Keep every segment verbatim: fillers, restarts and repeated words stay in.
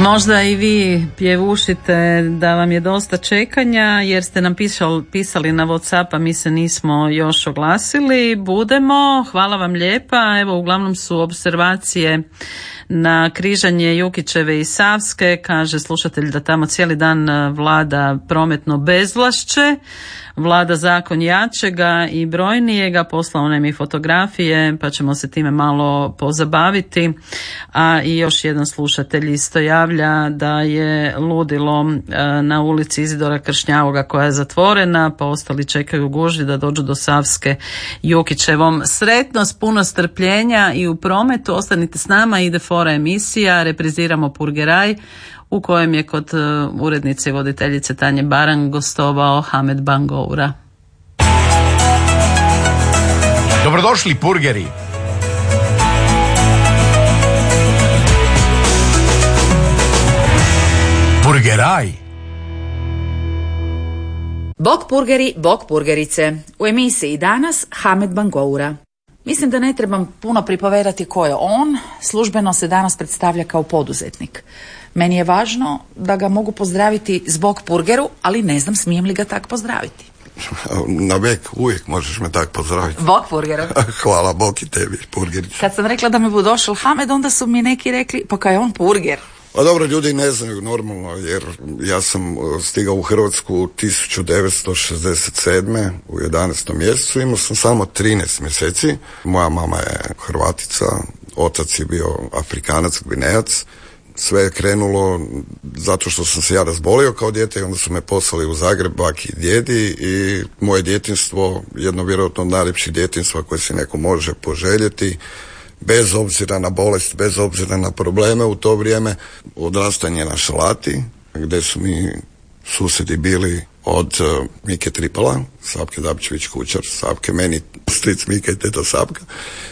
Možda i vi pjevušite da vam je dosta čekanja jer ste nam pisali, pisali na WhatsApp, a mi se nismo još oglasili. Budemo, hvala vam lijepa. Evo, uglavnom su observacije na križanje Jukićeve i Savske. Kaže slušatelj da tamo cijeli dan vlada prometno bezvlašće, vlada zakon jačega i brojnijega. Poslao nam i fotografije pa ćemo se time malo pozabaviti. A i još jedan slušatelj isto javlja da je ludilo na ulici Izidora Kršnjavoga koja je zatvorena, pa ostali čekaju u gužvi da dođu do Savske Jukićevom. Sretnost, puno strpljenja i u prometu. Ostanite s nama, ide fora emisija, repriziramo Purgeraj u kojem je kod urednice i voditeljice Tanje Baran gostovao Hamed Bangoura. Dobrodošli Purgeri. Purgeraj. Bog purgeri, bog purgerice. U emisiji danas Hamed Bangoura. Mislim da ne trebam puno pripovedati ko je on. Službeno se danas predstavlja kao poduzetnik. Meni je važno da ga mogu pozdraviti zbog purgeru, ali ne znam smijem li ga tak pozdraviti. Na vek uvijek možeš me tak pozdraviti. Bog purgeru. Hvala Bog i tebi, purgerić. Kad sam rekla da mi bu došao Hamed, onda su mi neki rekli, pa kaj je on purger? Pa dobro, ljudi ne znaju normalno, jer ja sam stigao u Hrvatsku tisuću devetsto šezdeset sedme u jedanaestom mjesecu, imao sam samo trinaest mjeseci. Moja mama je Hrvatica, otac je bio Afrikanac, Gvinejac. Sve je krenulo zato što sam se ja razbolio kao dijete i onda su me poslali u Zagreb baki i djedi i moje djetinjstvo, jedno vjerojatno od najljepših djetinjstva koje se neko može poželjeti, bez obzira na bolest, bez obzira na probleme u to vrijeme, odrastanje na Šalati, gdje su mi susjedi bili od uh, Mike Tripala, Sapke Dabićević Kučar, Sapke meni, stric Mike i teta Sapka,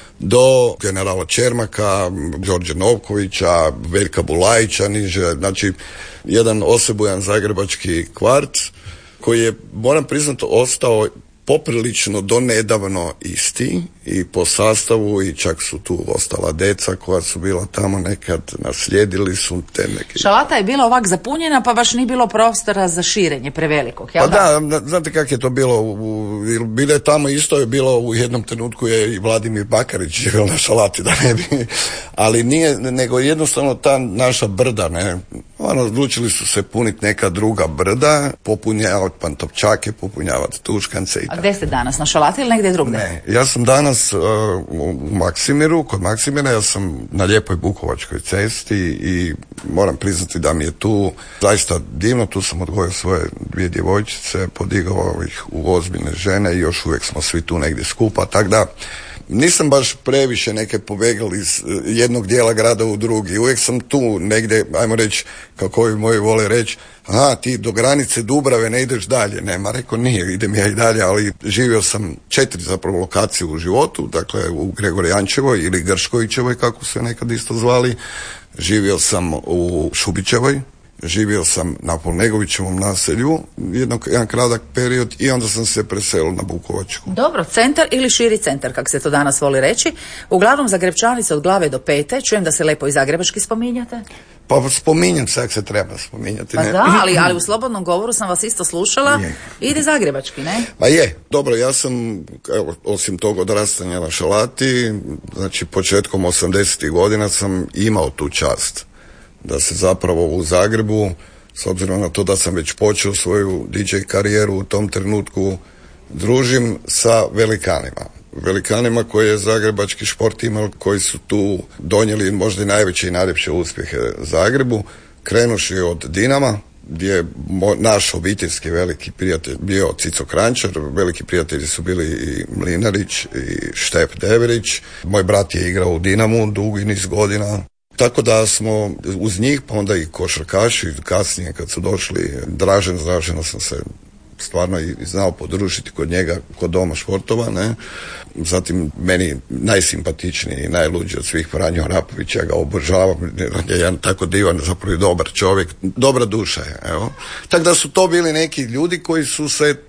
do generala Čermaka, Đorđe Novkovića, Veljka Bulajića niže, znači jedan osebujan zagrebački kvart koji je, moram priznati, ostao poprilično do nedavno isti i po sastavu i čak su tu ostala deca koja su bila tamo nekad, naslijedili su te neke. Šalata je bila ovak zapunjena pa baš nije bilo prostora za širenje prevelikog, jel pa da? da, znate kako je to bilo, u, bilo je tamo isto je bilo u jednom trenutku je i Vladimir Bakarić živio na Šalati, da ne bi, ali nije, nego jednostavno ta naša brda, ne, ono, odlučili su se puniti neka druga brda, popunjavati Pantovčake, popunjavati Tuškance i tako. A gdje ste danas, na Šalati ili negdje drugdje? Ne, ja sam danas uh, u Maksimiru, kod Maksimira, ja sam na lijepoj Bukovačkoj cesti i moram priznati da mi je tu zaista divno, tu sam odgojio svoje dvije djevojčice, podigao ih u ozbiljne žene i još uvijek smo svi tu negdje skupa, tako da nisam baš previše neke pobegali iz jednog dijela grada u drugi. Uvijek sam tu negdje, ajmo reći, kako ovi moji vole reći, aha, ti do granice Dubrave ne ideš dalje. Nema, rekao nije, idem ja i dalje, ali živio sam četiri zapravo lokacije u životu, dakle u Gregorijančevoj ili Grškovićevoj, kako se nekad isto zvali. Živio sam u Šubićevoj, živio sam na Polnegovićevom naselju jednog, jedan kratak period i onda sam se preselio na Bukovačku. Dobro, centar ili širi centar, kako se to danas voli reći. Uglavnom Zagrebčanice od glave do pete, čujem da se lepo i zagrebački spominjate. Pa spominjem se, ako se treba spominjati. Pa ne? da, ali, ali u slobodnom govoru sam vas isto slušala, je. Ide zagrebački, ne? Pa je, dobro, ja sam, evo, osim tog odrastanja na Šalati, znači početkom osamdesetih godina sam imao tu čast da se zapravo u Zagrebu, s obzirom na to da sam već počeo svoju D J karijeru u tom trenutku, družim sa velikanima. Velikanima koje je zagrebački šport imao, koji su tu donijeli možda i najveće i najljepše uspjehe Zagrebu, krenuši od Dinama, gdje je naš obiteljski veliki prijatelj bio Cico Kranjčar, veliki prijatelji su bili i Mlinarić i Štep Deverić. Moj brat je igrao u Dinamu dugi niz godina. Tako da smo uz njih, pa onda i košarkaši, kasnije kad su došli Dražen, Dražena sam se stvarno i znao podružiti kod njega, kod Doma športova, ne. Zatim meni najsimpatičniji i najluđi od svih Franjo Arapović, ja ga obožavam, on je jedan tako divan, zapravo i dobar čovjek, dobra duša je, evo. Tako da su to bili neki ljudi koji su se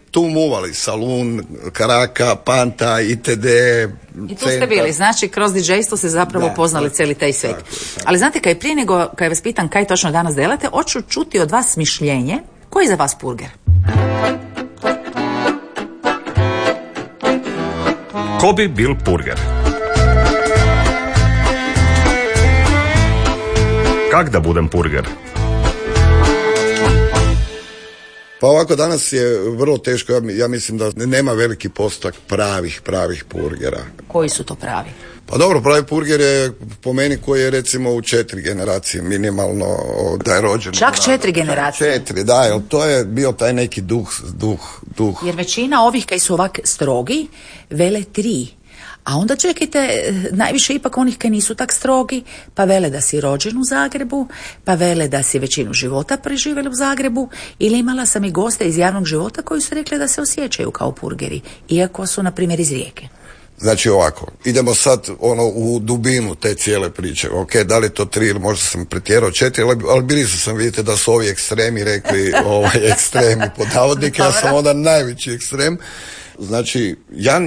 tu muvali, Salun, Karaka, Panta, itd. I tu ste bili, znači kroz didžejstvo se zapravo Da, poznali tako, cijeli taj svet. tako je, tako. Ali znate, kaj prije nego kaj vas pitam kaj točno danas delate, hoću čuti od vas mišljenje, koji je za vas purger? Ko bi bil purger? Kak da budem purger? Pa ovako, danas je vrlo teško, ja, ja mislim da nema veliki postotak pravih, pravih purgera. Koji su to pravi? Pa dobro, pravi purger je po meni koji je recimo u četiri generacije minimalno da je rođen. Čak četiri generacije? Četiri, da, jer to je bio taj neki duh, duh, duh. Jer većina ovih kaj su ovak strogi, vele tri. A onda čekajte, najviše ipak onih kaj nisu tak strogi, pa vele da si rođen u Zagrebu, pa vele da si većinu života preživjeli u Zagrebu, ili imala sam i goste iz javnog života koji su rekli da se osjećaju kao purgeri, iako su, na primjer, iz Rijeke. Znači ovako, idemo sad ono u dubinu te cijele priče. Ok, da li je to tri ili možda sam pretjerao četiri, ali, ali bili su sam, vidite da su ovi ekstremi rekli ovaj ekstremi pod navodnike, ja sam onda najveći ekstrem. Znači, ja,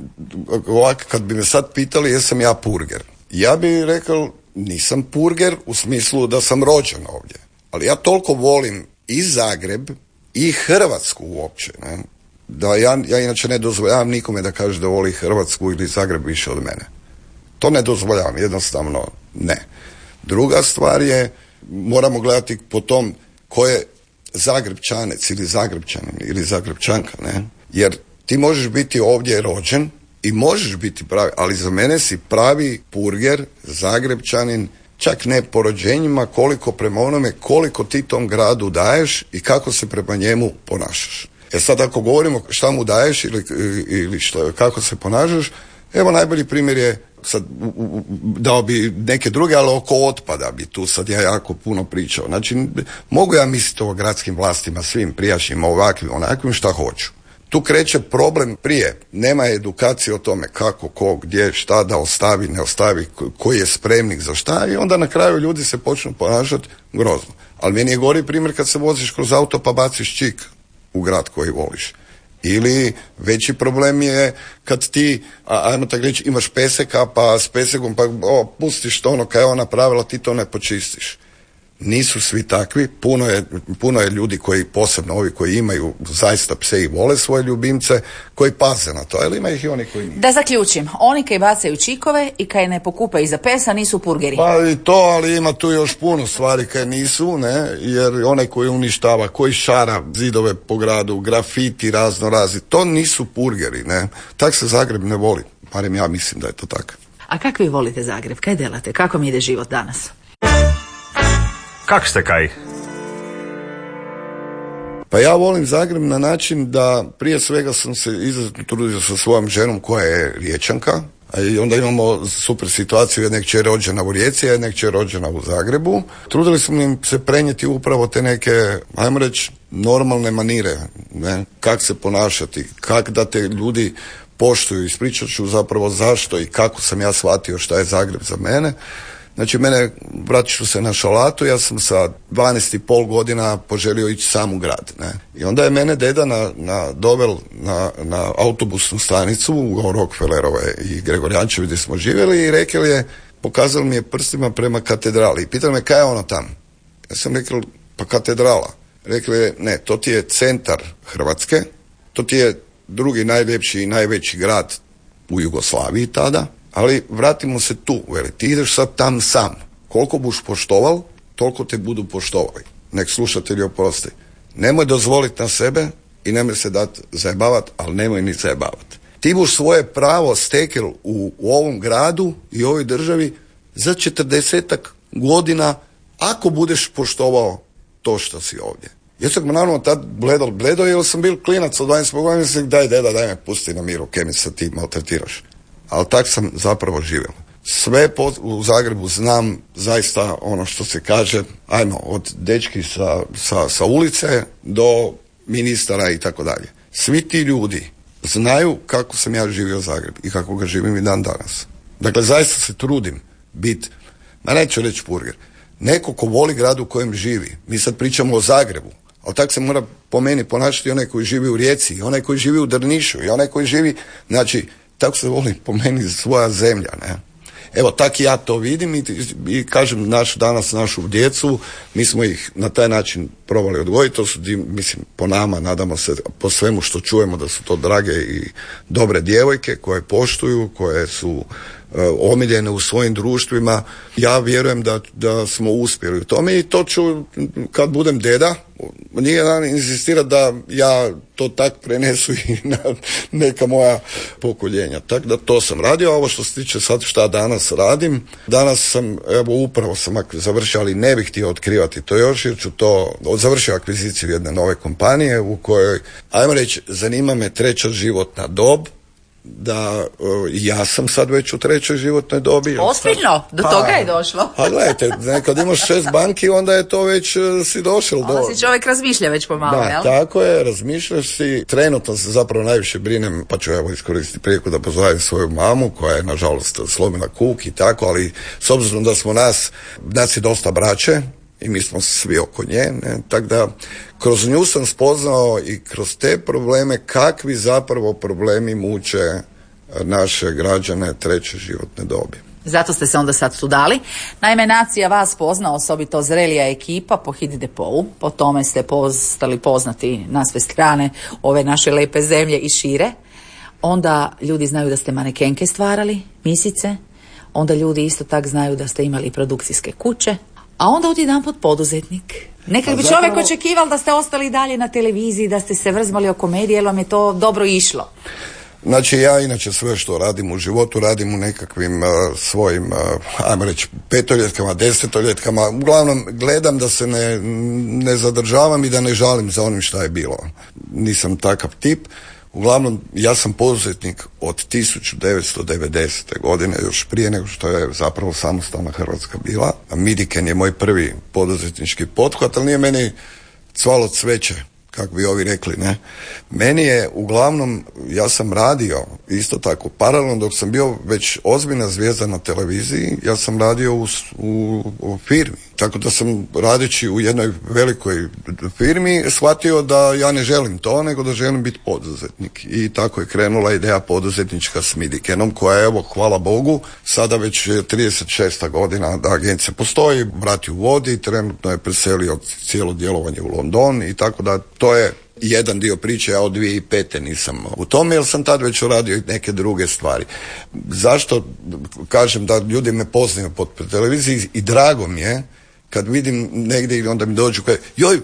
ovak, kad bi me sad pitali jesam ja purger, ja bih rekao nisam purger u smislu da sam rođen ovdje, ali ja toliko volim i Zagreb i Hrvatsku uopće, ne? Da ja, ja inače ne dozvoljavam nikome da kaže da voli Hrvatsku ili Zagreb više od mene. To ne dozvoljavam, jednostavno ne. Druga stvar je, moramo gledati po tom ko je Zagrebčanec ili Zagrebčanin ili Zagrebčanka, ne? Jer ti možeš biti ovdje rođen i možeš biti pravi, ali za mene si pravi purger, Zagrebčanin, čak ne po rođenjima, koliko prema onome koliko ti tom gradu daješ i kako se prema njemu ponašaš. E sad ako govorimo šta mu daješ ili, ili šta, kako se ponašaš, evo najbolji primjer je, sad dao bi neke druge, ali oko otpada bi tu sad ja jako puno pričao. Znači, mogu ja misliti o gradskim vlastima, svim prijašnjima, ovakvim, onakvim, šta hoću. Tu kreće problem prije, nema edukacije o tome kako, ko, gdje, šta da ostavi, ne ostavi, koji je spremnik za šta i onda na kraju ljudi se počnu ponašati grozno. Ali meni je gori primjer kad se voziš kroz auto pa baciš čik u grad koji voliš. Ili veći problem je kad ti, a, ajmo tako reći, imaš peseka pa s pesekom pa o, pustiš to ono kaj je ona napravila, ti to ne počistiš. Nisu svi takvi, puno je, puno je ljudi koji, posebno ovi koji imaju zaista pse i vole svoje ljubimce, koji paze na to, ali ima ih i oni koji nisu. Da zaključim, oni kaj bacaju čikove i kaj ne pokupaju iza pesa nisu purgeri. Pa i to, ali ima tu još puno stvari kaj nisu, ne, jer onaj koji uništava, koji šara zidove po gradu, grafiti razno razni, to nisu purgeri, ne. Tak se Zagreb ne voli, barem ja mislim da je to tako. A kako vi volite Zagreb? Kaj delate? Kako mi ide život danas? Kak ste kaj? Pa ja volim Zagreb na način da prije svega sam se izuzetno trudio sa svojom ženom koja je Riječanka, a i onda imamo super situaciju, jedna kćer rođena u Rijeci, a jedna kćer rođena u Zagrebu. Trudili smo im se prenijeti upravo te neke, ajmo reći, normalne manire, ne? Kak se ponašati, kak da te ljudi poštuju, ispričat ću zapravo zašto i kako sam ja shvatio šta je Zagreb za mene. Znači, mene, vratit ću se na šalatu, ja sam sa dvanaest i pol godina poželio ići sam u grad, ne. I onda je mene deda na, na, dovel na, na autobusnu stanicu u Rockefellerove i Gregorijančevi gdje smo živjeli i rekao je, pokazao mi je prstima prema katedrali i pitao me kaj je ono tam. Ja sam rekao, pa katedrala. Rekao je, ne, to ti je centar Hrvatske, to ti je drugi najljepši i najveći grad u Jugoslaviji tada. Ali vratimo se tu, veli, ti ideš sad tam sam. Koliko buš poštoval, toliko te budu poštovali. Nek slušatelji oprosti. Nemoj dozvoliti na sebe i nemoj se dati zajebavat, ali nemoj ni zajebavat. Ti buš svoje pravo stekel u, u ovom gradu i ovoj državi za četrdesetak godina ako budeš poštovao to što si ovdje. Ja sam naravno tad bledal bledo jer sam bil klinac od dvadeset godina, mislim, daj deda, daj me pusti na miru, kaj mi se ti maltretiraš. Ali tak sam zapravo živio. Sve po, u Zagrebu znam zaista ono što se kaže, ajmo, od dečki sa, sa, sa ulice do ministara i tako dalje. Svi ti ljudi znaju kako sam ja živio u Zagrebu i kako ga živim i dan danas. Dakle, zaista se trudim biti, ma neću reći purger, neko ko voli grad u kojem živi. Mi sad pričamo o Zagrebu, Ali tako se mora po meni ponašati onaj koji živi u Rijeci, i onaj koji živi u Drnišu, i onaj koji živi, znači, tako se voli po meni svoja zemlja, ne. Evo, tak ja to vidim i, i kažem naš, danas našu djecu, mi smo ih na taj način probali odgojiti, to su, mislim, po nama, nadamo se, po svemu što čujemo da su to drage i dobre djevojke koje poštuju, koje su uh, omiljene u svojim društvima. Ja vjerujem da, da smo uspjeli u tome i to ću, kad budem deda, nije da insistira da ja to tak prenesu i na neka moja pokoljenja. Tako da to sam radio, a ovo što se tiče sad šta danas radim, danas sam, evo upravo sam završio, ali ne bih htio otkrivati to još, jer ću to, završio akviziciju jedne nove kompanije u kojoj, ajmo reći, zanima me treća životna dob, da uh, ja sam sad već u trećoj životnoj dobi. Ozbiljno? Do pa, toga je došlo? A gledajte, kad imaš šest banki, onda je to već uh, si došao do... Onda si čovjek razmišlja već pomalo, da, jel? Tako je, razmišljaš si. Trenutno se zapravo najviše brinem, pa ću evo iskoristiti priliku da pozdravim svoju mamu, koja je nažalost slomila kuk i tako, ali s obzirom da smo nas, nas je dosta braće, i mi smo svi oko nje, ne? Tako da kroz nju sam spoznao i kroz te probleme kakvi zapravo problemi muče naše građane treće životne dobi. Zato ste se onda sad tu dali. Naime, nacija vas pozna, osobito zrelija ekipa po Hit Depou. Po tome ste postali poznati na sve strane ove naše lepe zemlje i šire. Onda ljudi znaju da ste manekenke stvarali, misice. Onda ljudi isto tak znaju da ste imali produkcijske kuće. A onda odjedanput poduzetnik. Nekad bi čovjek očekivao da ste ostali dalje na televiziji, da ste se vrzmali oko medija, jer vam je to dobro išlo. Znači, ja inače sve što radim u životu radim u nekakvim uh, svojim, uh, ajmo reći, petoljetkama, desetoljetkama. Uglavnom, gledam da se ne, ne zadržavam i da ne žalim za onim šta je bilo. Nisam takav tip. Uglavnom, ja sam poduzetnik od tisuću devetsto devedesete. godine, još prije nego što je zapravo samostalna Hrvatska bila. Midiken je moj prvi poduzetnički pothvat, ali nije meni cvalo cveće, kako bi ovi rekli, ne. Meni je uglavnom, ja sam radio isto tako paralelno dok sam bio već ozbiljna zvijezda na televiziji, ja sam radio u, u, u firmi. Tako da sam radeći u jednoj velikoj firmi shvatio da ja ne želim to, nego da želim biti poduzetnik. I tako je krenula ideja poduzetnička s Midikenom, koja je, evo, hvala Bogu, sada već trideset šesta godina da agencija postoji, brat je u vodi, trenutno je preselio cijelo djelovanje u London i tako da to je jedan dio priče, ja od dvije tisuće pete nisam u tome, jer sam tad već uradio i neke druge stvari. Zašto kažem da ljudi me poznaju po televiziji i drago mi je kad vidim negdje i onda mi dođu koje, joj,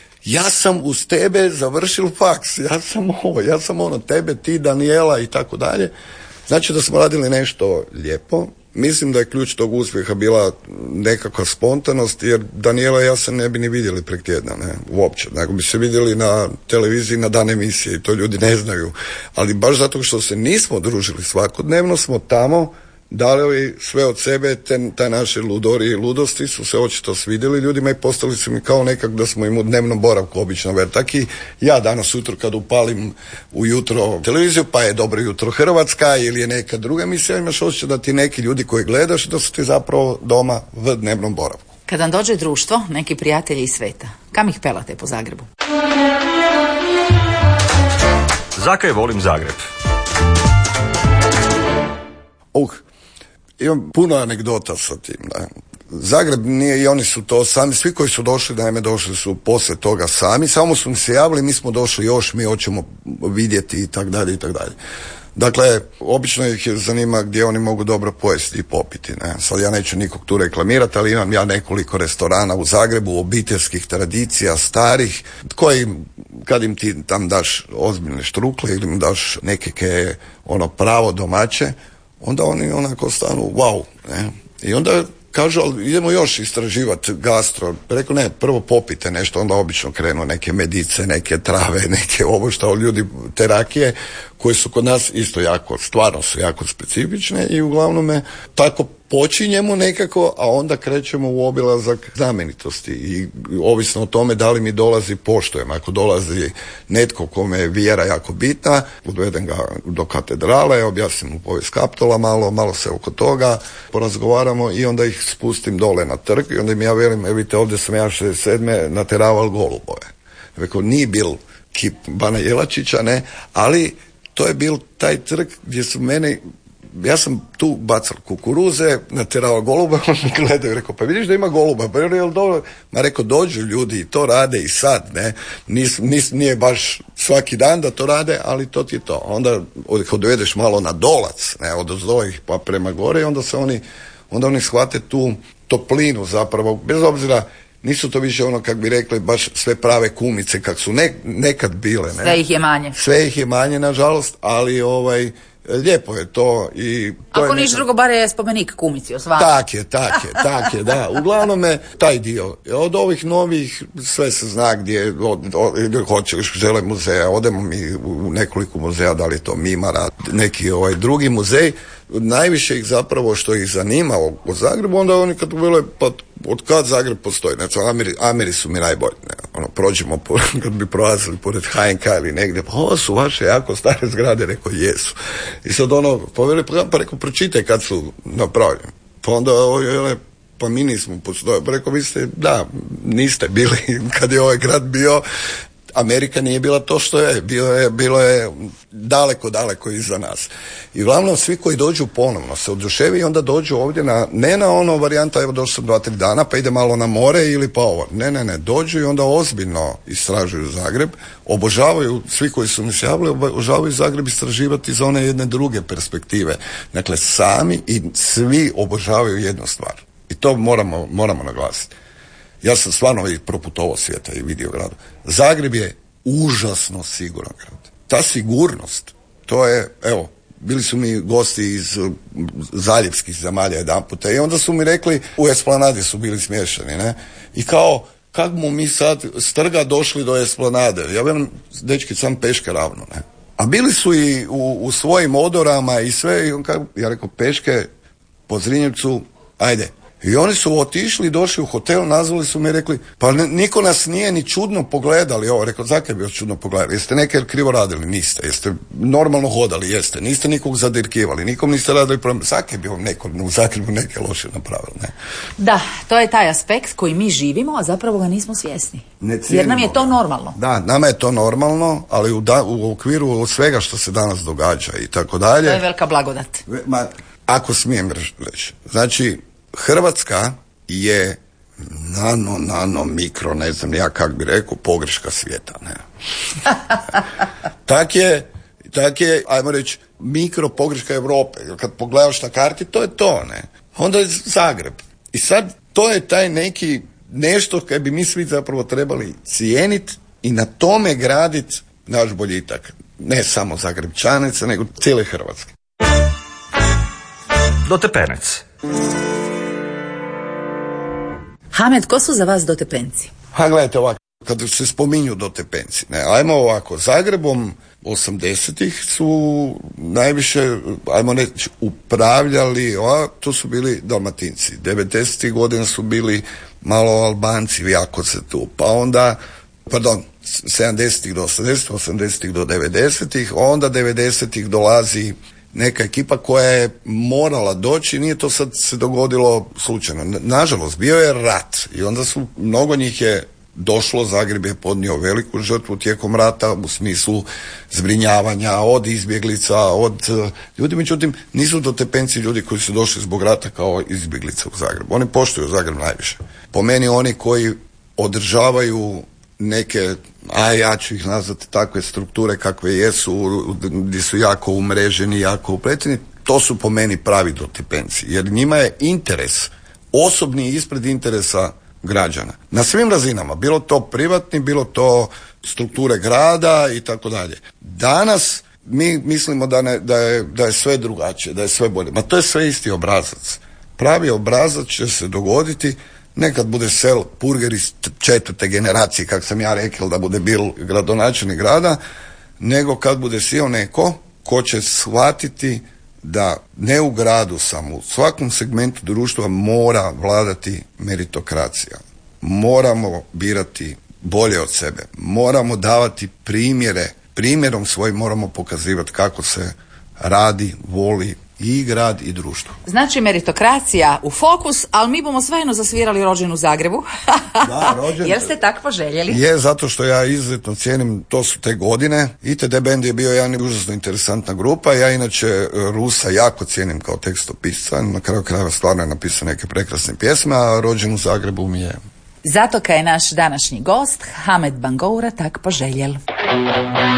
ja sam uz tebe završil faks, ja sam ovo, ja sam ono, tebe, ti, Daniela i tako dalje. Znači da smo radili nešto lijepo. Mislim da je ključ tog uspjeha bila nekakva spontanost, jer Daniela i ja se ne bi ni vidjeli prek tjedna, ne, uopće. Nego bi se vidjeli na televiziji na dan emisije i to ljudi ne znaju. Ali baš zato što se nismo družili svakodnevno, smo tamo dali sve od sebe, te, te naše ludori i ludosti su se očito svidjeli ljudima i postali su mi kao nekak da smo im u dnevnom boravku obično, jer taki ja danas jutro kad upalim ujutro televiziju, pa je Dobro jutro Hrvatska ili je neka druga emisija, imaš osjećaj da ti neki ljudi koji gledaš da su ti zapravo doma v dnevnom boravku. Kad vam dođe društvo, neki prijatelji iz sveta, kam ih pelate po Zagrebu? Zakaj volim Zagreb? Uh, imam puno anegdota sa tim, da. Zagreb nije, i oni su to sami, svi koji su došli, naime došli su poslije toga sami, samo su mi se javili, mi smo došli još, mi hoćemo vidjeti i tak dalje i tak dalje. Dakle, obično ih zanima gdje oni mogu dobro pojesti i popiti, ne. Sad ja neću nikog tu reklamirati, ali imam ja nekoliko restorana u Zagrebu, obiteljskih tradicija, starih, koji kad im ti tam daš ozbiljne štrukle ili im daš neke ke ono pravo domaće, onda oni onako stanu wow, ne. I onda kažu, ali idemo još istraživati gastro. Rekao, ne, prvo popite nešto, onda obično krenu neke medice, neke trave, neke ovo što ljudi, te rakije, koje su kod nas isto jako, stvarno su jako specifične i uglavnom me tako počinjemo nekako, a onda krećemo u obilazak znamenitosti i ovisno o tome da li mi dolazi poštujem. Ako dolazi netko kome je vjera jako bitna, odvedem ga do katedrale, objasnim mu povijest Kaptola malo, malo se oko toga porazgovaramo i onda ih spustim dole na trg i onda im ja velim, evo vidite, ovdje sam ja šezdeset sedme nateraval golubove. rekao, nije bil kip Bana Jelačića, ne, ali to je bil taj trg gdje su mene, ja sam tu bacal kukuruze, naterao goluba, on mi gledaju, rekao, pa vidiš da ima goluba, pa je li dobro? Ma rekao, dođu ljudi i to rade i sad, ne, nis, nis, nije baš svaki dan da to rade, ali to ti je to. Onda odvedeš malo na dolac, ne, od ozdojih pa prema gore i onda se oni, onda oni shvate tu toplinu zapravo, bez obzira, nisu to više ono, kak bi rekli, baš sve prave kumice, kak su ne, nekad bile, ne. Sve ih je manje. Sve ih je manje, nažalost, ali ovaj, lijepo je to i to ako je niš neka... drugo, bare je spomenik kumici osvajati. Tak je, tak je, tak je, da. Uglavnom je taj dio. Od ovih novih sve se zna gdje od, od, hoćeš, žele muzeja, odemo mi u nekoliko muzeja, da li je to Mimara, neki ovaj drugi muzej. Najviše ih zapravo što ih zanima u Zagrebu, onda oni kad uvele, pa od kad Zagreb postoji, znači Ameri, Ameri su mi najbolji, ne? Ono, prođemo, po, kad bi prolazili pored H N K ili negdje, pa ovo su vaše jako stare zgrade, rekao jesu. I sad ono, poveli, pa, pa rekao, pročitaj kad su napravljeni. Pa onda, ovaj, pa mi nismo postojali, pa rekao, vi ste, da, niste bili kad je ovaj grad bio. Amerika nije bila to što je, bilo je, bilo je daleko, daleko iza nas. I uglavnom svi koji dođu ponovno se oduševi i onda dođu ovdje na, ne na ono varijanta, evo došao sam dva, tri dana, pa ide malo na more ili pa ovo. Ne, ne, ne, dođu i onda ozbiljno istražuju Zagreb, obožavaju, svi koji su mi se javili, obožavaju Zagreb istraživati iz one jedne druge perspektive. Dakle, sami i svi obožavaju jednu stvar. I to moramo, moramo naglasiti. Ja sam stvarno i proputovao svijeta i vidio gradu. Zagreb je užasno siguran grad. Ta sigurnost, to je, evo, bili su mi gosti iz zaljevskih zemalja jedan puta i onda su mi rekli, u Esplanadi su bili smješani, ne? I kao, kak mu mi sad s trga došli do Esplanade? Ja velim, dečki, sam peške ravno, ne? A bili su i u, u svojim odorama i sve, i on kao, ja rekao, peške po Zrinjevcu, ajde. I oni su otišli, došli u hotel, nazvali su mi i rekli, pa ne, niko nas nije ni čudno pogledali. Ovo, rekao, zakaj bi vas čudno pogledali? Jeste neke krivo radili? Niste. Jeste normalno hodali? Jeste. Niste nikog zadirkivali? Nikom niste radili problem? Zakaj bi vam neko u Zagrebu neke loše napravili? Ne? Da, to je taj aspekt koji mi živimo, a zapravo ga nismo svjesni. Jer nam je to normalno. Da, nama je to normalno, ali u, da, u okviru svega što se danas događa i tako dalje. To je velika blagodat. Ma, ako smijem reći. Znači, Hrvatska je nano, nano, mikro, ne znam ja kak bi rekao, pogreška svijeta. Ne? tak je, tak je, ajmo reći, mikro pogreška Europe. Jer kad pogledaš na karti, to je to, ne? Onda je Zagreb. I sad, to je taj neki nešto kaj bi mi svi zapravo trebali cijeniti i na tome graditi naš boljitak. Ne samo Zagrebčanice, nego cijele Hrvatske. Dotepenec. Hamed, ko su za vas dotepenci? Ha, gledajte ovako, kad se spominju dotepenci, ne, ajmo ovako, Zagrebom osamdesetih su najviše, ajmo reći, upravljali, a to su bili Dalmatinci. devedesetih godina su bili malo Albanci, jako se tu, pa onda, pardon, sedamdesetih do osamdesetih, osamdesetih do devedesetih, onda devedesetih dolazi neka ekipa koja je morala doći, nije to sad se dogodilo slučajno. Nažalost, bio je rat i onda su, mnogo njih je došlo, Zagreb je podnio veliku žrtvu tijekom rata u smislu zbrinjavanja od izbjeglica, od ljudi, međutim nisu dotepenci ljudi koji su došli zbog rata kao izbjeglice u Zagrebu. Oni poštuju Zagreb najviše. Po meni oni koji održavaju neke, a ja ću ih nazvati takve strukture kakve jesu, gdje su jako umreženi, jako upleteni, to su po meni pravi dotepenci, jer njima je interes osobni ispred interesa građana. Na svim razinama, bilo to privatni, bilo to strukture grada i tako dalje. Danas mi mislimo da, ne, da, je, da je sve drugačije, da je sve bolje. Ma to je sve isti obrazac. Pravi obrazac će se dogoditi nekad bude sel Purger iz četvrte generacije, kak sam ja rekao, da bude bil gradonačelnik grada, nego kad bude sjeo neko ko će shvatiti da ne u gradu samo, u svakom segmentu društva mora vladati meritokracija. Moramo birati bolje od sebe. Moramo davati primjere. Primjerom svojim moramo pokazivati kako se radi, voli i grad i društvo. Znači meritokracija u fokus, ali mi bomo svajno zasvirali Rođen u Zagrebu. Da, rođen. Jer ste tak poželjeli. Je, zato što ja izuzetno cijenim, to su te godine. I T D Band je bio jedan užasno interesantna grupa. Ja inače Rusa jako cijenim kao tekstopisca. Na kraju krajeva stvarno je napisao neke prekrasne pjesme, a Rođen u Zagrebu mi je. Zato kaj je naš današnji gost Hamed Bangoura tak poželjel.